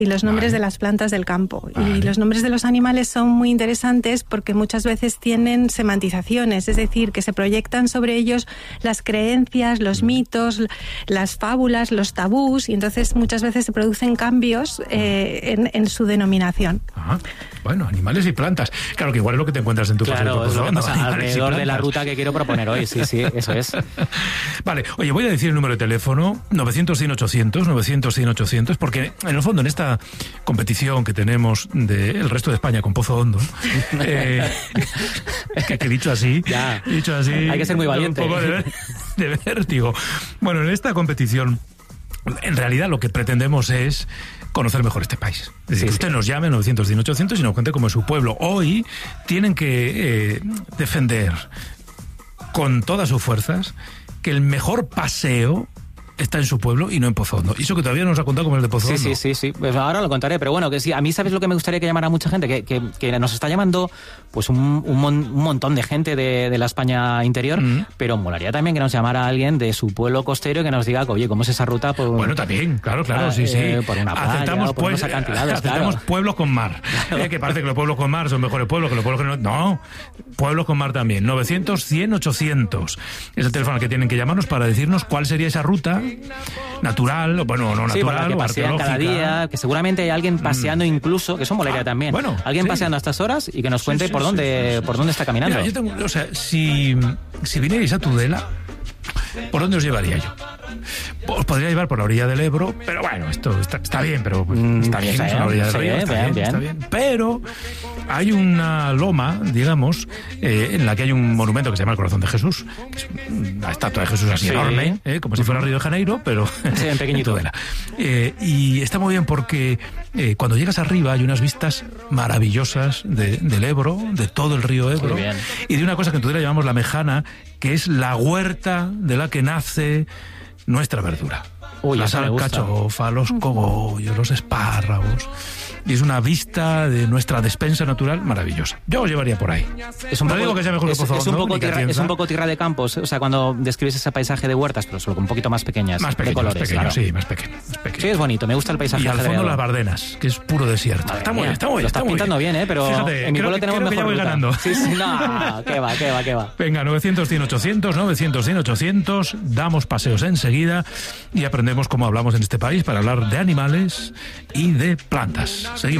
y los nombres de las plantas del campo. Y los nombres de los animales son muy interesantes porque muchas veces tienen semantizaciones, es decir, que se proyectan sobre ellos las creencias, los mitos, las fábulas, los tabús, y entonces muchas veces se producen cambios en su denominación. Ajá. Bueno, animales y plantas. Claro que igual es lo que te encuentras en tu paseo. Claro, es lo que pasa alrededor de la ruta que quiero proponer hoy. Sí, eso es. Vale, oye, voy a decir el número de teléfono, 900-100-800, 900-100-800, porque en el fondo en esta competición que tenemos del resto de España con Pozo Hondo, que he dicho así, hay que ser muy valiente. Un poco de vértigo. Bueno, en esta competición, en realidad lo que pretendemos es conocer mejor este país. Es decir, que usted nos llame 900-100-800 y nos cuente cómo es su pueblo. Hoy tienen que defender con todas sus fuerzas que el mejor paseo está en su pueblo y no en Pozo Hondo. Y eso que todavía no nos ha contado cómo es de Pozo Hondo. Sí. Pues ahora lo contaré, pero bueno, que sí. A mí, ¿sabes lo que me gustaría que llamara mucha gente? Que nos está llamando pues un montón de gente de la España interior, pero molaría también que nos llamara alguien de su pueblo costero y que nos diga, oye, ¿cómo es esa ruta? Bueno, también, claro, sí. Por una playa, aceptamos por unos acantilados, aceptamos pueblos con mar. Claro. Que parece que los pueblos con mar son mejores pueblos que los pueblos que no. No, pueblos con mar también. 900-100-800. Es el teléfono al que tienen que llamarnos para decirnos cuál sería esa ruta natural, bueno, no natural, que pasean cada día, que seguramente hay alguien paseando incluso, que eso molaría también. Bueno, alguien paseando a estas horas y que nos cuente por dónde está caminando. Mira, yo tengo, si vinierais a Tudela, ¿por dónde os llevaría yo? Os podría llevar por la orilla del Ebro, pero bueno, esto está bien, pero está bien, es una orilla del río, está bien. Pero hay una loma, digamos, en la que hay un monumento que se llama el Corazón de Jesús, que es una estatua de Jesús así enorme, como si fuera Río de Janeiro, pero en pequeñito. Y está muy bien porque cuando llegas arriba hay unas vistas maravillosas del Ebro, de todo el río Ebro, y de una cosa que en Tudela llamamos la Mejana, que es la huerta de la que nace nuestra verdura. Las alcachofas, los cogollos, los espárragos. Y es una vista de nuestra despensa natural maravillosa. Yo os llevaría por ahí. Es un poco tierra de campos, o sea, cuando describes ese paisaje de huertas, pero solo un poquito más pequeñas, de colores. Más pequeño. Sí, es bonito, me gusta el paisaje. Y al fondo las Bardenas, que es puro desierto. Está muy bien. Lo estás pintando bien, pero fíjate, en mi pueblo tenemos mejor ruta. Ganando. Sí, no, qué va. Venga, 900-100-800, 900-100-800, damos paseos enseguida y aprendemos cómo hablamos en este país para hablar de animales y de plantas. Seguimos.